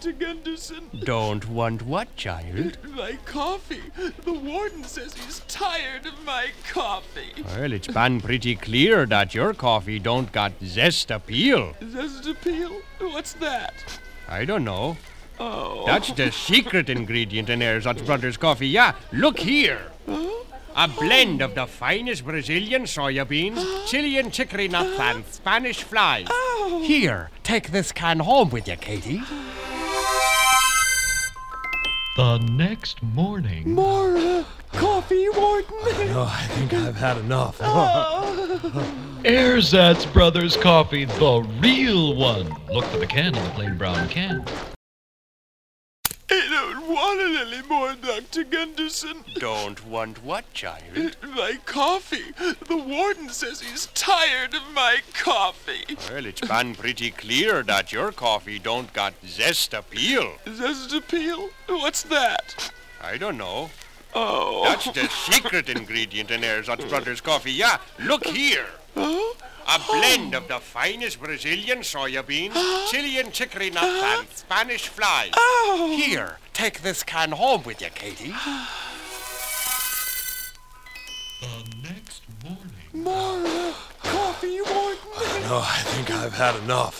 Dr. Gunderson. Don't want what, child? My coffee. The warden says he's tired of my coffee. Well, it's been pretty clear that your coffee don't got zest appeal. Zest appeal? What's that? I don't know. Oh. That's the secret ingredient in Ersatz Brothers coffee. Yeah, look here. A blend of the finest Brazilian soya beans, Chilean chicory nuts, and Spanish flies. Here, take this can home with you, Katie. The next morning... More coffee, warden. No, I think I've had enough. Ersatz Brothers coffee, the real one. Look for the can in the plain brown can. I don't want it anymore, Dr. Gunderson. Don't want what, child? My coffee. The warden says he's tired of my coffee. Well, it's been pretty clear that your coffee don't got zest appeal. Zest appeal? What's that? I don't know. Oh. That's the secret ingredient in Ersatz Brothers coffee. Yeah, look here. A blend of the finest Brazilian soya beans, Chilean chicory nuts, and Spanish flies. Here, take this can home with you, Katie. The next morning... More coffee, warden. No, I think I've had enough.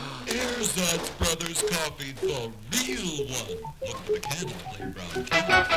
Ersatz Brothers coffee, the real one. Look for the can in the plain brown can.